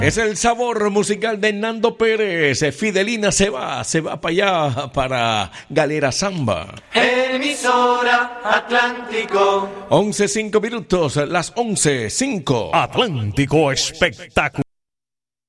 Es el sabor musical de Nando Pérez. Fidelina se va para allá, para Galera Samba. Emisora Atlántico. 11:05 minutos, las 11:05. Atlántico Espectacular.